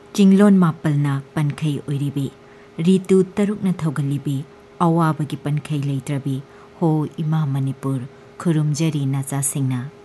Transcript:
चिंगलोन मापलना पनखई ओइरिबी रितु तरुकना थौगलिबी अवाबगी पनखई लेत्रबी हो इमा मणिपुर खुरुमजरी नचा सिंगना